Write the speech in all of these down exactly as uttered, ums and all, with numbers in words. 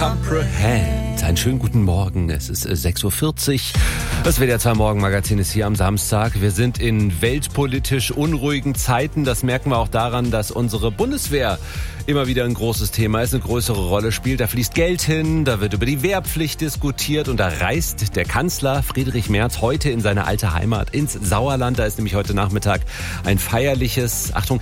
Comprehend. Einen schönen guten Morgen. Es ist sechs Uhr vierzig. Das W D R zwei Morgenmagazin ist hier am Samstag. Wir sind in weltpolitisch unruhigen Zeiten. Das merken wir auch daran, dass unsere Bundeswehr immer wieder ein großes Thema ist, eine größere Rolle spielt. Da fließt Geld hin, da wird über die Wehrpflicht diskutiert und da reist der Kanzler Friedrich Merz heute in seine alte Heimat ins Sauerland. Da ist nämlich heute Nachmittag ein feierliches, Achtung,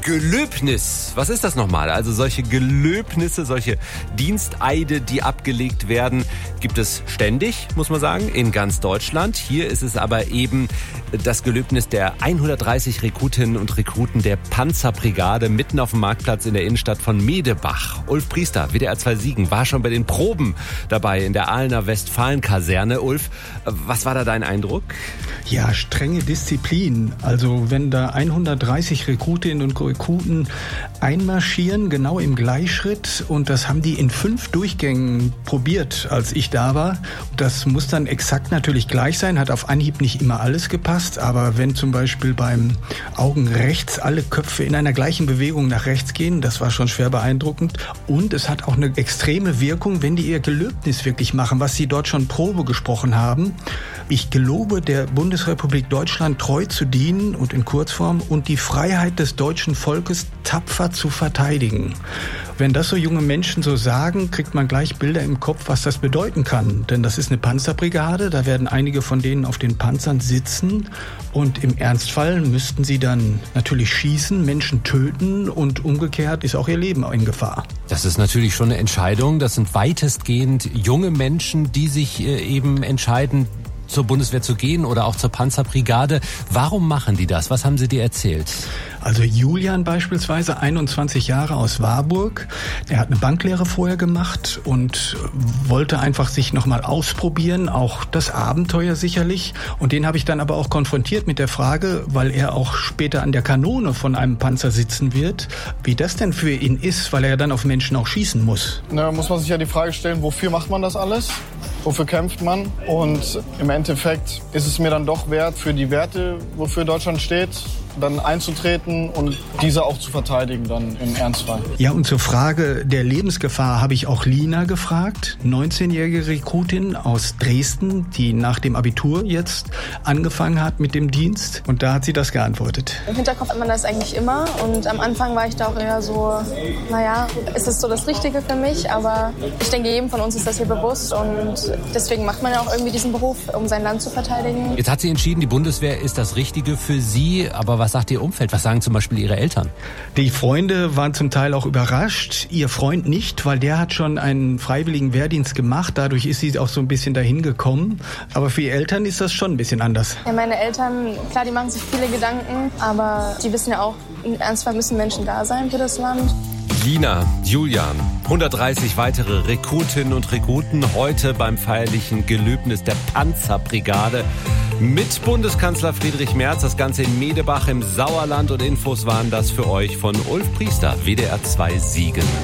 Gelöbnis. Was ist das nochmal? Also solche Gelöbnisse, solche Diensteide, die abgelegt werden, gibt es ständig, muss man sagen, in ganz Deutschland. Hier ist es aber eben das Gelöbnis der hundertdreißig Rekrutinnen und Rekruten der Panzerbrigade mitten auf dem Marktplatz in der Innenstadt von Medebach. Ulf Priester, W D R zwei Siegen, war schon bei den Proben dabei in der Ahlener Westfalen-Kaserne. Ulf, was war da dein Eindruck? Ja, strenge Disziplin. Also wenn da hundertdreißig Rekrutinnen und Rekruten einmarschieren, genau im Gleichschritt, und das haben die in fünf Durchgängen probiert, als ich da war. Das muss dann exakt natürlich gleich sein, hat auf Anhieb nicht immer alles gepasst, aber wenn zum Beispiel beim Augen rechts alle Köpfe in einer gleichen Bewegung nach rechts gehen, das war schon schwer beeindruckend. Und es hat auch eine extreme Wirkung, wenn die ihr Gelöbnis wirklich machen, was sie dort schon Probe gesprochen haben. Ich gelobe der Bundesrepublik Deutschland treu zu dienen und in Kurzform und die Freiheit des deutschen Volkes tapfer zu verteidigen. Wenn das so junge Menschen so sagen, kriegt man gleich Bilder im Kopf, was das bedeuten kann. Denn das ist eine Panzerbrigade, da werden einige von denen auf den Panzern sitzen und im Ernstfall müssten sie dann natürlich schießen, Menschen töten und umgekehrt ist auch ihr Leben in Gefahr. Das ist natürlich schon eine Entscheidung. Das sind weitestgehend junge Menschen, die sich eben entscheiden, zur Bundeswehr zu gehen oder auch zur Panzerbrigade. Warum machen die das? Was haben sie dir erzählt? Also Julian beispielsweise, einundzwanzig Jahre aus Warburg. Er hat eine Banklehre vorher gemacht und wollte einfach sich nochmal ausprobieren, auch das Abenteuer sicherlich. Und den habe ich dann aber auch konfrontiert mit der Frage, weil er auch später an der Kanone von einem Panzer sitzen wird, wie das denn für ihn ist, weil er ja dann auf Menschen auch schießen muss. Na, muss man sich ja die Frage stellen, wofür macht man das alles? Wofür kämpft man? Und im Endeffekt ist es mir dann doch wert, für die Werte, wofür Deutschland steht, dann einzutreten und diese auch zu verteidigen dann im Ernstfall. Ja, und zur Frage der Lebensgefahr habe ich auch Lina gefragt, neunzehnjährige Rekrutin aus Dresden, die nach dem Abitur jetzt angefangen hat mit dem Dienst. Und da hat sie das geantwortet. Im Hinterkopf hat man das eigentlich immer und am Anfang war ich da auch eher so, naja, ist es so das Richtige für mich? Aber ich denke, jedem von uns ist das hier bewusst und deswegen macht man ja auch irgendwie diesen Beruf, um sein Land zu verteidigen. Jetzt hat sie entschieden, die Bundeswehr ist das Richtige für sie, aber was sagt ihr Umfeld? Was sagen zum Beispiel ihre Eltern? Die Freunde waren zum Teil auch überrascht. Ihr Freund nicht, weil der hat schon einen freiwilligen Wehrdienst gemacht. Dadurch ist sie auch so ein bisschen dahin gekommen. Aber für ihre Eltern ist das schon ein bisschen anders. Ja, meine Eltern, klar, die machen sich viele Gedanken, aber die wissen ja auch, im Ernstfall müssen Menschen da sein für das Land. Lina, Julian, hundertdreißig weitere Rekrutinnen und Rekruten heute beim feierlichen Gelöbnis der Panzerbrigade mit Bundeskanzler Friedrich Merz. Das Ganze in Medebach im Sauerland und Infos waren das für euch von Ulf Priester, W D R zwei Siegen.